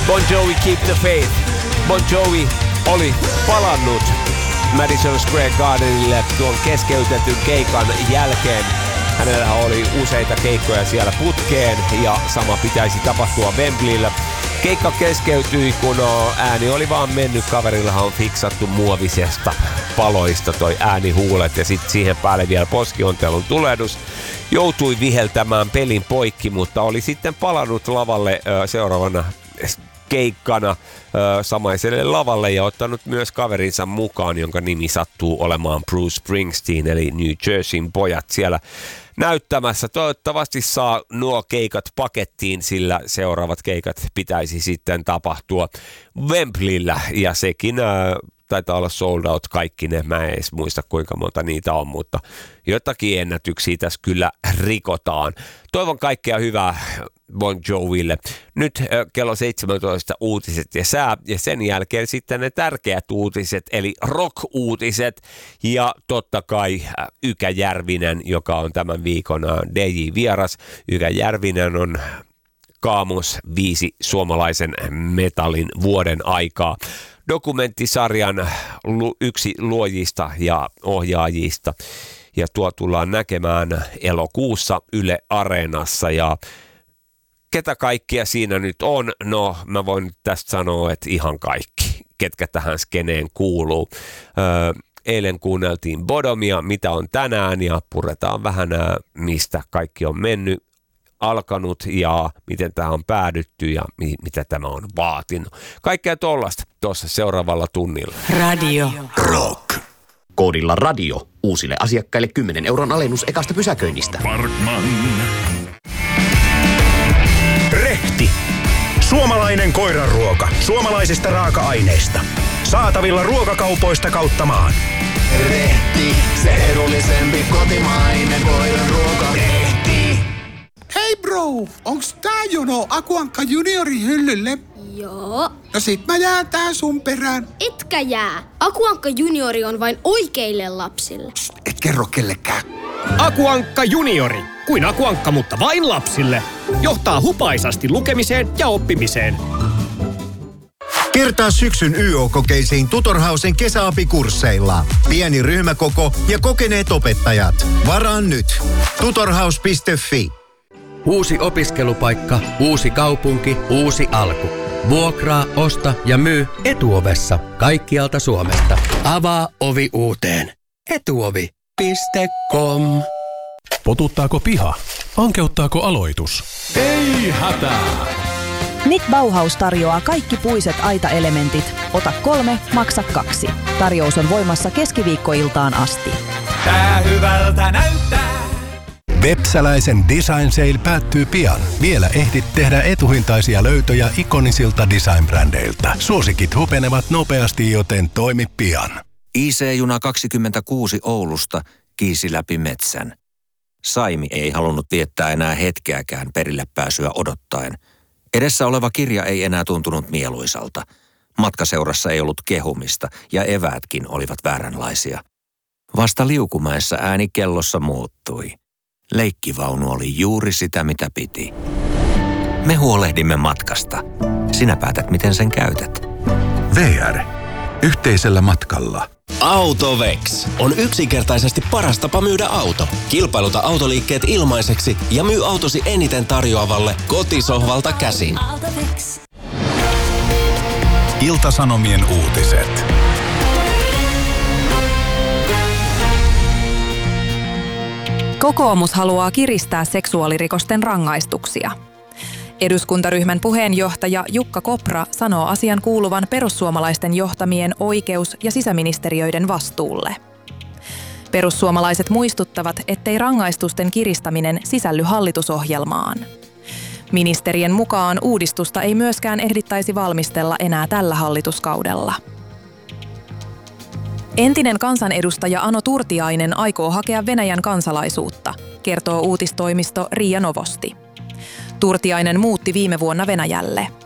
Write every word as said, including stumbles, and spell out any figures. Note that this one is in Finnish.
Bon Jovi Keep the Faith. Bon Jovi oli palannut Madison Square Gardenille tuon keskeytetyn keikan jälkeen. Hänellä oli useita keikkoja siellä putkeen ja sama pitäisi tapahtua Wembleyllä. Keikka keskeytyi, kun ääni oli vaan mennyt. Kaverillahan on fiksattu muovisesta paloista toi äänihuulet ja sitten siihen päälle vielä poskiontelun tulehdus. Joutui viheltämään pelin poikki, mutta oli sitten palannut lavalle ö, seuraavana keikkana ö, samaiselle lavalle ja ottanut myös kaverinsa mukaan, jonka nimi sattuu olemaan Bruce Springsteen, eli New Jerseyn pojat siellä näyttämässä. Toivottavasti saa nuo keikat pakettiin, sillä seuraavat keikat pitäisi sitten tapahtua Wembleyllä ja sekin ää, taitaa olla sold out kaikki ne. Mä en edes muista kuinka monta niitä on, mutta jotakin ennätyksiä tässä kyllä rikotaan. Toivon kaikkea hyvää Bon Joville. Nyt äh, kello seitsemäntoista uutiset ja sää ja sen jälkeen sitten ne tärkeät uutiset eli rock-uutiset ja totta kai äh, Ykä Järvinen, joka on tämän viikon äh, D J-vieras. Ykä Järvinen on Kaamos viisi suomalaisen metallin vuoden aikaa. Dokumenttisarjan lu- yksi luojista ja ohjaajista ja tuo tullaan näkemään elokuussa Yle Areenassa ja ketä kaikkia siinä nyt on? No, mä voin tästä sanoa, että ihan kaikki, ketkä tähän skeneen kuuluu. Öö, eilen kuunneltiin Bodomia, mitä on tänään, ja puretaan vähän, mistä kaikki on mennyt, alkanut, ja miten tämä on päädytty, ja mi- mitä tämä on vaatinut. Kaikkea tollasta tuossa seuraavalla tunnilla. Radio Rock. Koodilla radio uusille asiakkaille kymmenen euron alennus ekasta pysäköinnistä. Parkman. Rehti. Suomalainen koiranruoka. Suomalaisista raaka-aineista. Saatavilla ruokakaupoista kautta maan. Rehti, se edullisempi kotimainen koiranruoka. Rehti. Hei bro, onks tää jono Akuankka juniorin hyllylle? Joo. No sit mä jään tää sun perään. Etkä jää. Akuankka juniori on vain oikeille lapsille. Psst, et kerro kellekään. Akuankka juniori. Kuin Akuankka, mutta vain lapsille. Johtaa hupaisasti lukemiseen ja oppimiseen. Kertaa syksyn Y O-kokeisiin Tutorhausen kesäapikursseilla. Pieni ryhmäkoko ja kokeneet opettajat. Varaa nyt. tutorhaus piste fi. Uusi opiskelupaikka, uusi kaupunki, uusi alku. Vuokraa, osta ja myy Etuovessa kaikkialta Suomesta. Avaa ovi uuteen. Etuovi piste com. Potuttaako piha? Ankeuttaako aloitus? Ei hätää! Nyt Bauhaus tarjoaa kaikki puiset aitaelementit. Ota kolme, maksa kaksi. Tarjous on voimassa keskiviikkoiltaan asti. Tää hyvältä näyttää. Vepsäläisen Design Sale päättyy pian. Vielä ehdit tehdä etuhintaisia löytöjä ikonisilta design-brändeiltä. Suosikit hupenevat nopeasti, joten toimi pian. I C-juna kaksikymmentäkuusi Oulusta kiisi läpi metsän. Saimi ei halunnut viettää enää hetkeäkään perille pääsyä odottaen. Edessä oleva kirja ei enää tuntunut mieluisalta. Matkaseurassa ei ollut kehumista ja eväätkin olivat vääränlaisia. Vasta Liukumäessä ääni kellossa muuttui. Leikkivaunu oli juuri sitä, mitä piti. Me huolehdimme matkasta. Sinä päätät, miten sen käytät. V R. Yhteisellä matkalla. Autovex on yksinkertaisesti paras tapa myydä auto. Kilpailuta autoliikkeet ilmaiseksi ja myy autosi eniten tarjoavalle kotisohvalta käsin. Autovex. Ilta-Sanomien uutiset. Kokoomus haluaa kiristää seksuaalirikosten rangaistuksia. Eduskuntaryhmän puheenjohtaja Jukka Kopra sanoo asian kuuluvan perussuomalaisten johtamien oikeus- ja sisäministeriöiden vastuulle. Perussuomalaiset muistuttavat, ettei rangaistusten kiristäminen sisälly hallitusohjelmaan. Ministerien mukaan uudistusta ei myöskään ehdittäisi valmistella enää tällä hallituskaudella. Entinen kansanedustaja Ano Turtiainen aikoo hakea Venäjän kansalaisuutta, kertoo uutistoimisto Ria Novosti. Turtiainen muutti viime vuonna Venäjälle.